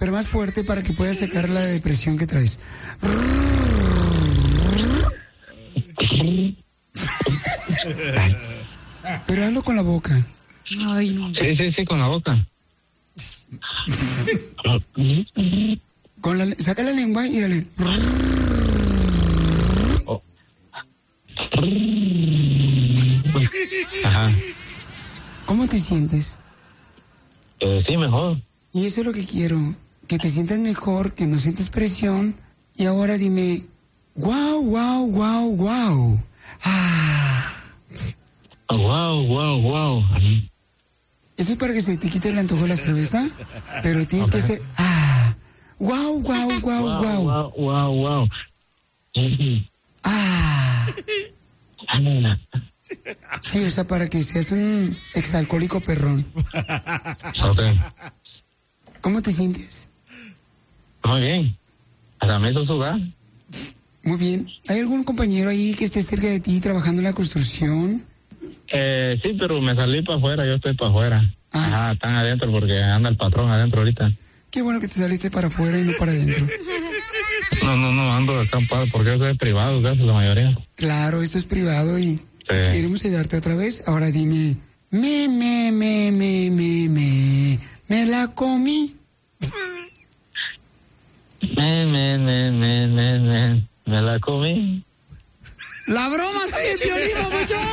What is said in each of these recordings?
pero más fuerte para que puedas sacar la depresión que traes. Pero hazlo con la boca. Ay, no. Sí, con la boca. Saca la lengua y dale. Ajá. ¿Cómo te sientes? Sí, mejor. Y eso es lo que quiero, que te sientas mejor, que no sientes presión. Y ahora dime, wow, wow, wow, wow. Ah. Wow, wow, wow. Eso es para que se te quite el antojo de la cerveza, pero tienes que hacer, wow, wow, wow, wow. Wow, wow, wow. Sí, o sea, para que seas un exalcohólico perrón. Ok. ¿Cómo te sientes? Muy bien. Hasta me hizo sudar. Muy bien. ¿Hay algún compañero ahí que esté cerca de ti trabajando en la construcción? Sí, pero me salí para afuera, yo estoy para afuera. Ajá, están adentro porque anda el patrón adentro ahorita. Qué bueno que te saliste para afuera y no para adentro. No, ando acampado porque eso es privado, casi la mayoría. Claro, esto es privado y queremos ayudarte otra vez. Ahora dime, me la comí. Me la comí. ¡La broma soy el Piolín, papuchón!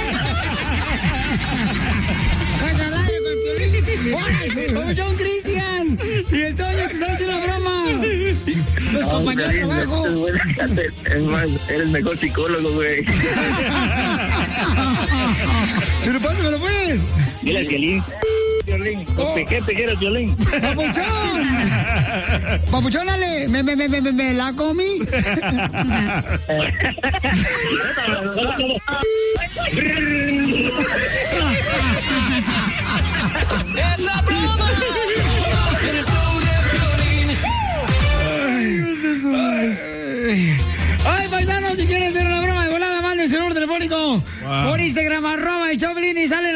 ¡Cacha al aire con el Piolín! ¡Papuchón Cristian! ¡Y el Toño que está haciendo la broma! ¡Los compañeros de trabajo! Es más, eres mejor psicólogo, güey. ¡Pero pásamelo, pues! Dile al Piolín. Piolín, ¿qué te quieres, Piolín? ¡Papuchón! ¡Papuchón, dale! ¡Me la comí! ¡Es la broma! El show de Piolín. ¡Ay, paisanos! Si quieren hacer una broma de volada, manden el celular telefónico por Instagram, @el Choplin y salen